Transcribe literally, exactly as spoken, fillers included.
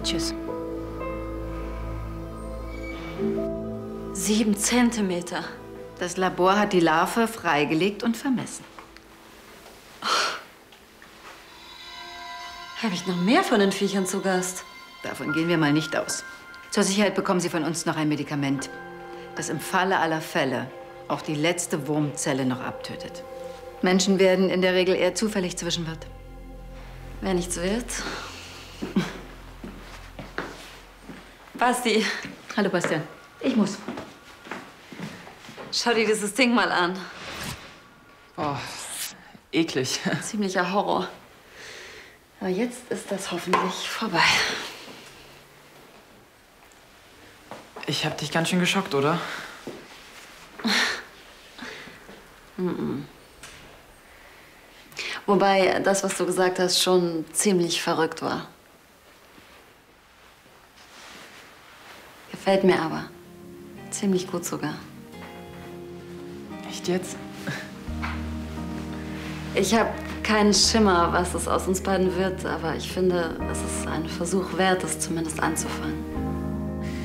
Tschüss. Sieben Zentimeter. Das Labor hat die Larve freigelegt und vermessen. Oh. Habe ich noch mehr von den Viechern zu Gast? Davon gehen wir mal nicht aus. Zur Sicherheit bekommen Sie von uns noch ein Medikament, das im Falle aller Fälle auch die letzte Wurmzelle noch abtötet. Menschen werden in der Regel eher zufällig Zwischenwirt. Wer nichts wird. Basti. Hallo, Bastian. Ich muss. Schau dir dieses Ding mal an. Oh, eklig. Ziemlicher Horror. Aber jetzt ist das hoffentlich vorbei. Ich hab dich ganz schön geschockt, oder? Mm-mm. Wobei das, was du gesagt hast, schon ziemlich verrückt war. Gefällt mir aber. Ziemlich gut sogar. Echt jetzt? Ich habe keinen Schimmer, was es aus uns beiden wird, aber ich finde, es ist ein Versuch wert, es zumindest anzufangen.